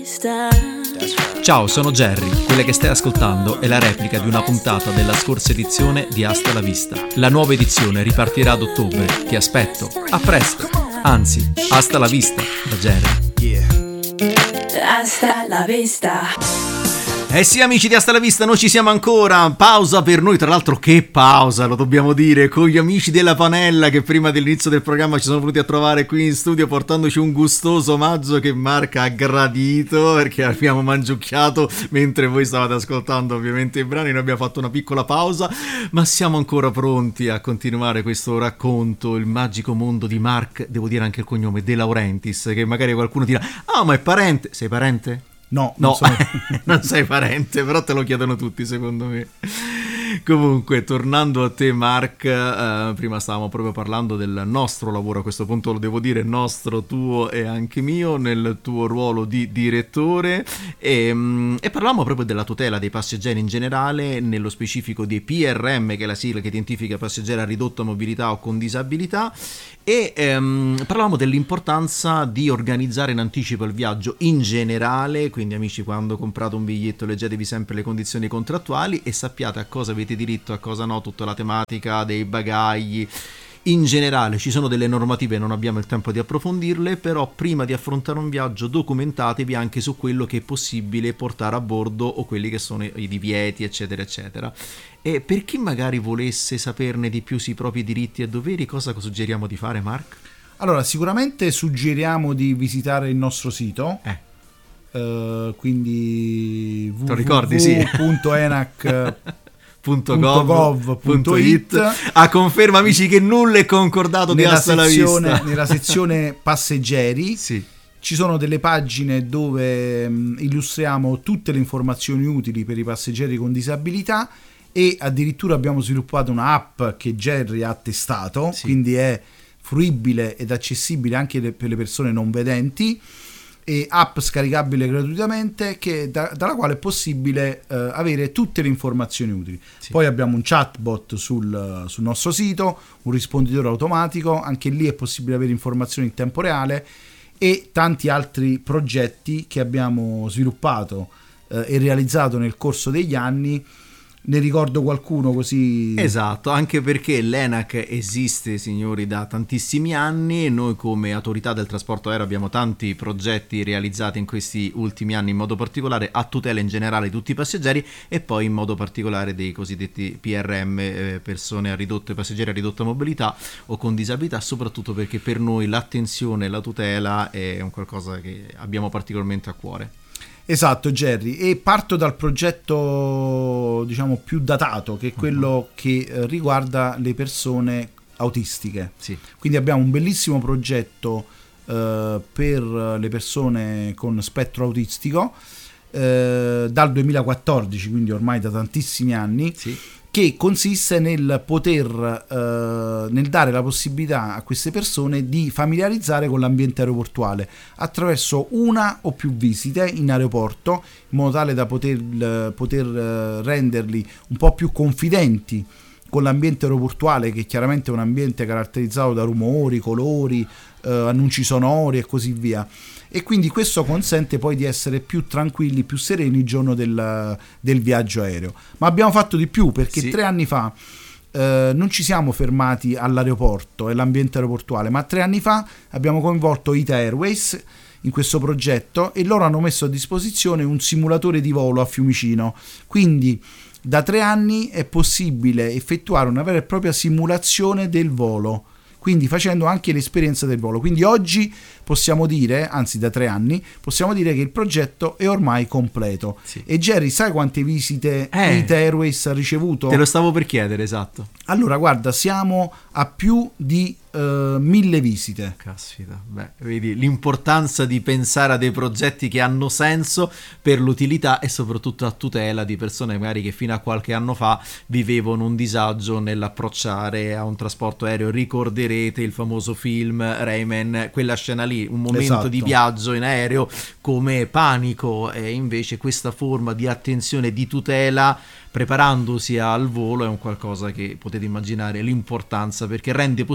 Ciao, sono Jerry. Quella che stai ascoltando è la replica di una puntata della scorsa edizione di Hasta la Vista. La nuova edizione ripartirà ad ottobre. Ti aspetto. A presto. Anzi, hasta la vista da Jerry. Hasta la vista. Eh sì, amici di Hasta la Vista, noi ci siamo ancora. Pausa per noi, tra l'altro che pausa, lo dobbiamo dire, con gli amici della Panella che prima dell'inizio del programma ci sono venuti a trovare qui in studio portandoci un gustoso omaggio che Mark ha gradito, perché abbiamo mangiucchiato mentre voi stavate ascoltando ovviamente i brani. Noi abbiamo fatto una piccola pausa, ma siamo ancora pronti a continuare questo racconto, il magico mondo di Mark, devo dire anche il cognome, De Laurentiis, che magari qualcuno dirà: ah, ma è parente? Sei parente? No, Non sei parente, però te lo chiedono tutti secondo me. Comunque, tornando a te Mark, prima stavamo proprio parlando del nostro lavoro, a questo punto lo devo dire, nostro, tuo e anche mio, nel tuo ruolo di direttore, e parlavamo proprio della tutela dei passeggeri in generale, nello specifico dei PRM, che è la sigla che identifica passeggeri a ridotta mobilità o con disabilità, e parlavamo dell'importanza di organizzare in anticipo il viaggio in generale. Quindi amici, quando comprate un biglietto leggetevi sempre le condizioni contrattuali e sappiate a cosa avete diritto, a cosa no, tutta la tematica dei bagagli. In generale ci sono delle normative, non abbiamo il tempo di approfondirle, però prima di affrontare un viaggio documentatevi anche su quello che è possibile portare a bordo o quelli che sono i divieti, eccetera eccetera. E per chi magari volesse saperne di più sui propri diritti e doveri, cosa suggeriamo di fare, Mark? Allora, sicuramente suggeriamo di visitare il nostro sito, quindi www.enac.gov.it. A conferma, amici, che nulla è concordato di Hasta la Vista. Nella sezione passeggeri sì, ci sono delle pagine dove illustriamo tutte le informazioni utili per i passeggeri con disabilità, e addirittura abbiamo sviluppato un'app che Jerry ha testato, sì, quindi è fruibile ed accessibile anche per le persone non vedenti, e app scaricabile gratuitamente, dalla quale è possibile avere tutte le informazioni utili. sì. Poi abbiamo un chatbot sul nostro sito, un risponditore automatico, anche lì è possibile avere informazioni in tempo reale, e tanti altri progetti che abbiamo sviluppato e realizzato nel corso degli anni. Ne ricordo qualcuno così? Esatto, anche perché l'ENAC esiste, signori, da tantissimi anni, e noi come autorità del trasporto aereo abbiamo tanti progetti realizzati in questi ultimi anni, in modo particolare a tutela in generale di tutti i passeggeri, e poi in modo particolare dei cosiddetti PRM, persone passeggeri a ridotta mobilità o con disabilità, soprattutto perché per noi l'attenzione e la tutela è un qualcosa che abbiamo particolarmente a cuore. Esatto, Jerry, e parto dal progetto, diciamo, più datato, che è quello che riguarda le persone autistiche. Sì. Quindi abbiamo un bellissimo progetto per le persone con spettro autistico dal 2014, quindi ormai da tantissimi anni. Sì. Che consiste nel nel dare la possibilità a queste persone di familiarizzare con l'ambiente aeroportuale attraverso una o più visite in aeroporto, in modo tale da poter renderli un po' più confidenti con l'ambiente aeroportuale, che chiaramente è un ambiente caratterizzato da rumori, colori, annunci sonori e così via. E quindi questo consente poi di essere più tranquilli, più sereni il giorno del viaggio aereo. Ma abbiamo fatto di più, perché sì, 3 anni fa non ci siamo fermati all'aeroporto e all'ambiente aeroportuale, ma 3 anni fa abbiamo coinvolto Ita Airways in questo progetto, e loro hanno messo a disposizione un simulatore di volo a Fiumicino. Quindi da 3 anni è possibile effettuare una vera e propria simulazione del volo, quindi facendo anche l'esperienza del volo. Quindi oggi possiamo dire, anzi da 3 anni, possiamo dire che il progetto è ormai completo. Sì. E Jerry, sai quante visite Ita Airways ha ricevuto? Te lo stavo per chiedere, esatto. Allora, guarda, siamo a più di 1000 visite. Caspita, beh, vedi l'importanza di pensare a dei progetti che hanno senso per l'utilità e soprattutto a tutela di persone magari che fino a qualche anno fa vivevano un disagio nell'approcciare a un trasporto aereo. Ricorderete il famoso film Rayman, quella scena lì, un momento Esatto. di viaggio in aereo come panico, e invece questa forma di attenzione e di tutela preparandosi al volo è un qualcosa che potete immaginare l'importanza, perché rende possibile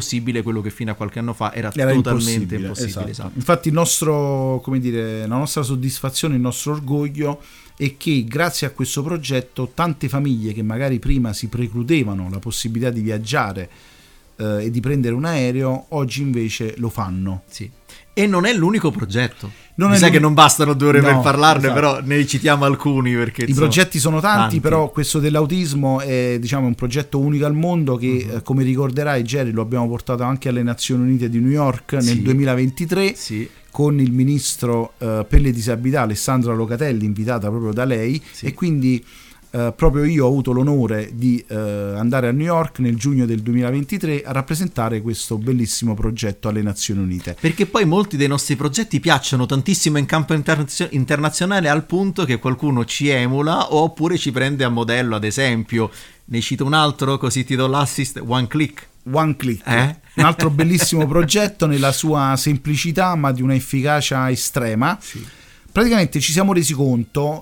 quello che fino a qualche anno fa era totalmente impossibile. Esatto. Infatti il nostro, come dire, la nostra soddisfazione, il nostro orgoglio è che grazie a questo progetto tante famiglie che magari prima si precludevano la possibilità di viaggiare e di prendere un aereo, oggi invece lo fanno. Sì. E non è l'unico progetto. Mi sa che non bastano 2 ore per parlarne, esatto. Però ne citiamo alcuni perché i progetti sono tanti, però questo dell'autismo è, diciamo, un progetto unico al mondo che come ricorderai, Jerry, lo abbiamo portato anche alle Nazioni Unite di New York nel 2023 con il ministro per le disabilità Alessandra Locatelli, invitata proprio da lei, e quindi proprio io ho avuto l'onore di andare a New York nel giugno del 2023 a rappresentare questo bellissimo progetto alle Nazioni Unite. Perché poi molti dei nostri progetti piacciono tantissimo in campo internazionale, al punto che qualcuno ci emula oppure ci prende a modello. Ad esempio, ne cito un altro così ti do l'assist: One Click. Un altro bellissimo progetto nella sua semplicità ma di una efficacia estrema. Praticamente ci siamo resi conto,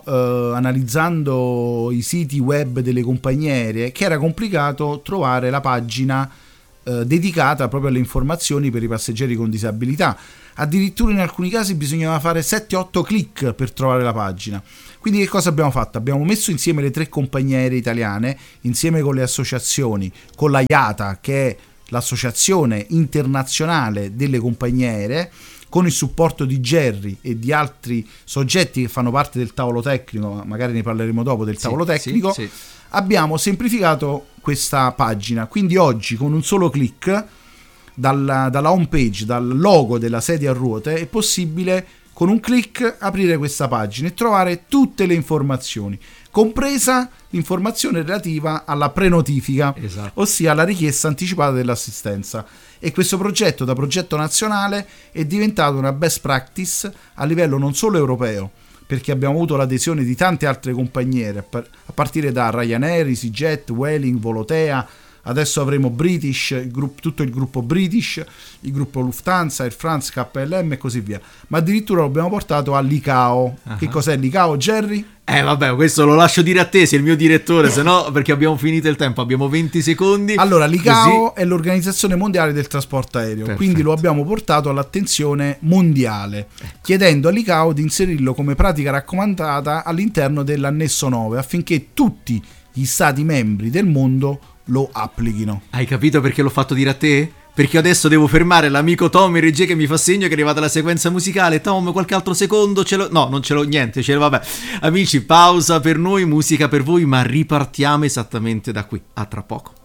analizzando i siti web delle compagnie aeree, che era complicato trovare la pagina dedicata proprio alle informazioni per i passeggeri con disabilità. Addirittura in alcuni casi bisognava fare 7-8 click per trovare la pagina. Quindi che cosa abbiamo fatto? Abbiamo messo insieme le 3 compagnie aeree italiane, insieme con le associazioni, con la IATA, che è l'associazione internazionale delle compagnie aeree, con il supporto di Jerry e di altri soggetti che fanno parte del tavolo tecnico, magari ne parleremo dopo del tavolo tecnico, abbiamo semplificato questa pagina. Quindi oggi con un solo click dalla home page, dal logo della sedia a ruote, è possibile con un click aprire questa pagina e trovare tutte le informazioni, compresa l'informazione relativa alla prenotifica, ossia la richiesta anticipata dell'assistenza. E questo progetto, da progetto nazionale, è diventato una best practice a livello non solo europeo, perché abbiamo avuto l'adesione di tante altre compagnie, a partire da Ryanair, EasyJet, Vueling, Volotea. Adesso avremo British, tutto il gruppo British, il gruppo Lufthansa, Air France, KLM e così via. Ma addirittura lo abbiamo portato all'ICAO. Che cos'è l'ICAO, Jerry? Vabbè, questo lo lascio dire a te, sei il mio direttore, se no, perché abbiamo finito il tempo, abbiamo 20 secondi. Allora, l'ICAO è l'Organizzazione Mondiale del Trasporto Aereo. Perfetto. Quindi lo abbiamo portato all'attenzione mondiale, chiedendo all'ICAO di inserirlo come pratica raccomandata all'interno dell'annesso 9, affinché tutti gli stati membri del mondo lo applichino. Hai capito perché l'ho fatto dire a te? Perché adesso devo fermare l'amico Tom in regia che mi fa segno che è arrivata la sequenza musicale. Tom, qualche altro secondo? No, non ce l'ho, niente, vabbè. Amici, pausa per noi, musica per voi, ma ripartiamo esattamente da qui. A tra poco.